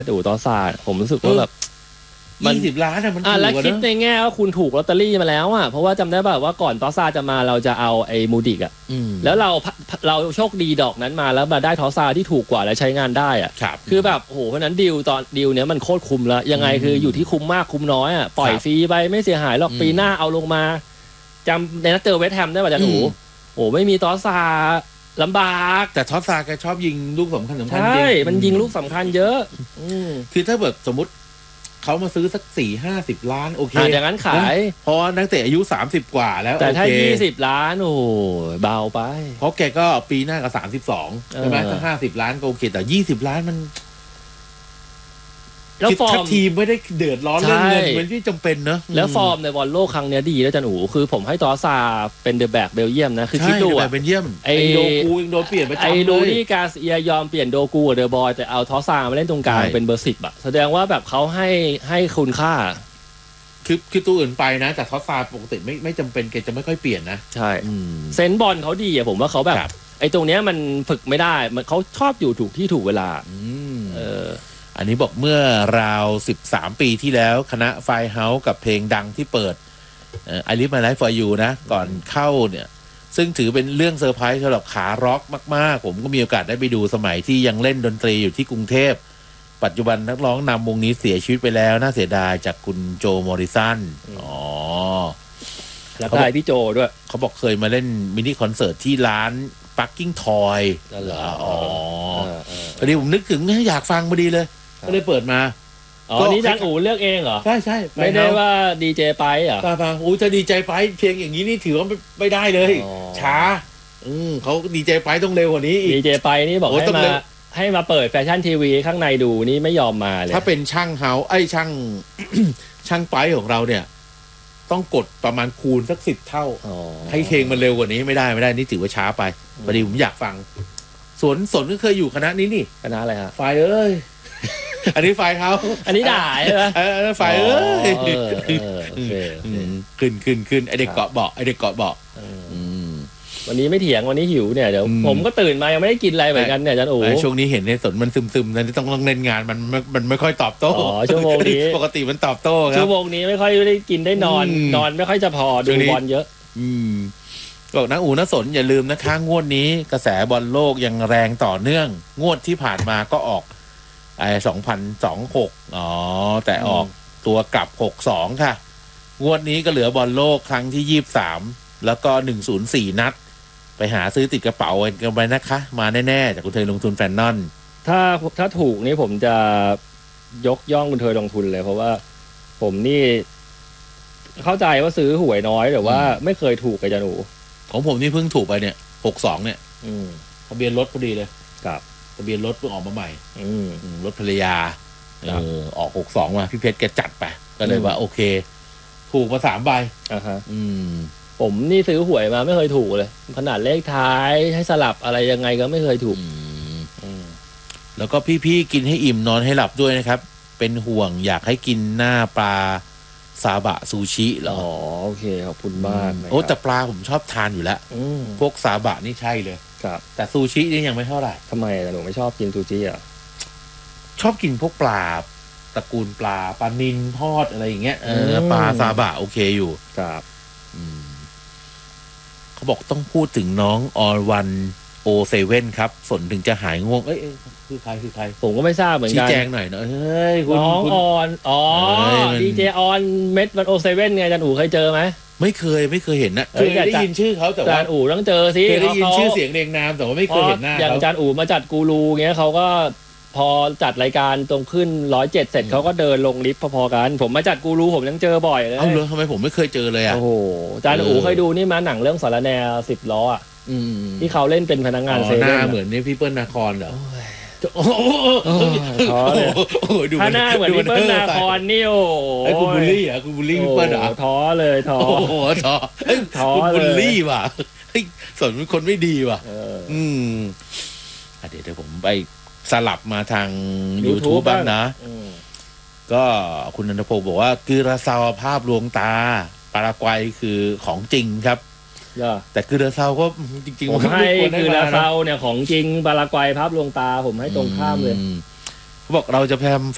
ดูตอซาผมรู้สึกว่าแบบมัน20 ล้านอะมันถูกแล้วคิดในแง่ว่าคุณถูกลอตเตอรี่มาแล้วอ่ะเพราะว่าจำได้แบบว่าก่อนตอซาจะมาเราจะเอาไอ้มูดิกอ่ะแล้วเราโชคดีดอกนั้นมาแล้วมาได้ทอซาที่ถูกกว่าและใช้งานได้อ่ะคือแบบโหเพราะนั้นดีลเนี้ยมันโคตรคุ้มแล้วยังไงคืออยู่ที่คุ้มมากคุ้มน้อยอ่ะปล่อยฟรีไปไม่เสียหายหรอกปีหน้าเอาลงมาจำในนัดเจอเวสต์แฮมได้ป่ะจ๊ะหนูโอ้ไม่มีตอซาลำบากแต่ทอซาแกชอบยิงลูกสำคัญใช่มันยิงลูกสำคัญเยอะคือถ้าแบบสมมติเขามาซื้อสัก40-50 ล้านโอเคอย่างนั้นขายเพราะนักเตะอายุ30 กว่าแล้วแต่ถ้า20 ล้านโอ้เบาไปเพราะแกก็ปีหน้าก็32ใช่ไหมถ้า50 ล้านก็โอเคแต่20 ล้านมันแล้วฟอร์มทีมไม่ได้เดือดร้อนเรื่องเงินเป็นที่จำเป็นเนอะแล้วฟอร์มในบอลโลกครั้งนี้ดีแล้วจันอูคือผมให้ตอซาเป็นเดอะแบ็กเบลเยียมนะคือคิดดูอ่ะเป็นเยี่ยมไอ้โดกูยังโดนเปลี่ยนไปไอ้โดนี่กาเซียยอมเปลี่ยนโดกูกับเดอะบอยแต่เอาตอซามาเล่นตรงกลางเป็นเบอร์10อ่ะแสดงว่าแบบเขาให้คุณค่าคือตัวอื่นไปนะแต่ทอซาปกติไม่จำเป็นแกจะไม่ค่อยเปลี่ยนนะใช่เซนบอลเขาดีอ่ะผมว่าเขาแบบไอ้ตรงเนี้ยมันฝึกไม่ได้เขาชอบอยู่ถูกที่ถูกเวลาอันนี้บอกเมื่อราว13 ปีที่แล้วคณะไฟเฮาส์กับเพลงดังที่เปิดI Live My Life For You นะก่อนเข้าเนี่ยซึ่งถือเป็นเรื่องเซอร์ไพรส์สำหรับขาร็อกมากๆผมก็มีโอกาสได้ไปดูสมัยที่ยังเล่นดนตรีอยู่ที่กรุงเทพปัจจุบันนักร้องนำวงนี้เสียชีวิตไปแล้วน่าเสียดายจากคุณโจมอริสันแล้วก็พี่โจด้วยเขาบอกเคยมาเล่นมินิคอนเสิร์ตที่ร้านปักกิ้งทอยเหรอพอดีผมนึกถึงอยากฟังพอดีเลยก็เลยเปิดมานี่จันอู๋เลือกเองเหรอใช่ไม่ได้ว่าดีเจไปเหรอป่ะจะดีใจไปเพลงอย่างนี้นี่ถือว่าไม่ได้เลยช้าเขาดีใจไปต้องเร็วกว่านี้อีกดีเจไปนี่บอกให้มาเปิดแฟชั่นทีวีข้างในดูนี่ไม่ยอมมาเลยถ้าเป็นช่างเฮาช่าง ช่างไปของเราเนี่ยต้องกดประมาณคูณสัก10 เท่าให้เพลงมันเร็วกว่านี้ไม่ได้นี่ถือว่าช้าไปพอดีผมอยากฟังสนก็เคยอยู่คณะนี้นี่คณะอะไรฮะไฟเอ้ยอันนี้ไฟเขาอันนี้ด่าใช่ไหมไฟเอ้ยขึ้นไอเด็กเกาะเบาะวันนี้ไม่เถียงวันนี้หิวเนี่ยเดี๋ยวผมก็ตื่นมายังไม่ได้กินอะไรเหมือนกันเนี่ยจันโอ๋ช่วงนี้เห็นในสนมันซึมๆนั่นต้องเล่นงานมันไม่ค่อยตอบโต้ชั่วโมงนี้ปกติมันตอบโต้ครับชั่วโมงนี้ไม่ค่อยได้กินได้นอนไม่ค่อยจะพอดูบอลเยอะบอกนะอู๋นะสนอย่าลืมนะคะงวดนี้กระแสบอลโลกยังแรงต่อเนื่องงวดที่ผ่านมาก็ออก2026แต่ออกตัวกลับ62ค่ะงวดนี้ก็เหลือบอลโลกครั้งที่23แล้วก็104นัดไปหาซื้อติดกระเป๋ากันไปนะคะมาแน่ๆจากคุณเทยลงทุนแฟนนอนถ้าถูกนี่ผมจะยกย่องคุณเทยลงทุนเลยเพราะว่าผมนี่เข้าใจว่าซื้อหวยน้อยแต่ว่าไม่เคยถูกกับจันอูของผมนี่เพิ่งถูกไปเนี่ย62เนี่ยทะเบียนรถพอดีเลยครับทะเบียนรถเพิ่งออกมาใหม่รถภรรยาออก62มาพี่เพชรแกจัดไปก็เลยว่าโอเคถูกมา3 ใบผมนี่ซื้อหวยมาไม่เคยถูกเลยขนาดเลขท้ายให้สลับอะไรยังไงก็ไม่เคยถูกแล้วก็พี่ๆกินให้อิ่มนอนให้หลับด้วยนะครับเป็นห่วงอยากให้กินหน้าปลาซาบะซูชิเหรอโอเคขอบคุณมากแต่ปลาผมชอบทานอยู่แล้วพวกซาบะนี่ใช่เลยครับแต่ซูชินี่ยังไม่เท่าไหร่ทำไมหนูไม่ชอบกินซูชิอ่ะชอบกินพวกปลาตระกูลปลานิลทอดอะไรอย่างเงี้ยปลาซาบะโอเคอยู่ครับเขาบอกต้องพูดถึงน้องออวันโอเซเว่นครับฝนถึงจะหายง่วงคือใครผมก็ไม่ทราบเหมือนกันชี้แจงหน่อยเนอะน้องออนดีเจออนเม็ดวันโอเซเว่นไงจันอูเคยเจอไหมไม่เคยเห็นนะเคยได้ยินชื่อเขาแต่ว่าจันอูต้องเจอสิเคยได้ยินชื่อเสียงเรียงนามแต่ว่าไม่เคยเห็นหน้าอย่างจันอูมาจัดกูรูเงี้ยเขาก็พอจัดรายการตรงขึ้น107เสร็จเขาก็เดินลงลิฟต์พอๆกันผมมาจัดกูรูผมยังเจอบ่อยเลยเอาเลยทำไมผมไม่เคยเจอเลยอ่ะโอ้โหจันอูเคยดูนี่มาหนังเรื่องสารแน10 ล้อที่เขาเล่นเป็นพนักงานเซเว่นหน้าเหมือนนี่พี่เปิ้ลนาครเหรอถ้าหน้าเหมือนพี่เปิ้ลนาครนี่โอ้คุณบุลลี่อ่ะคุณบุลลี่พี่เปิ้ลเหรอท้อเลยท้อคุณบุลลี่ว่ะสนเป็นคนไม่ดีว่ะเดี๋ยวผมไปสลับมาทาง YouTube บ้างนะก็คุณนันทพงศ์บอกว่าคือราซาวภาพลวงตาปารากวัยคือของจริงครับแต่คือราซาวก็จริงๆผมให้คือราซาวเนี่ยของจริงปารากวัยภาพลวงตาผมให้ตรงข้ามเลยเขาบอกเราจะพยายาม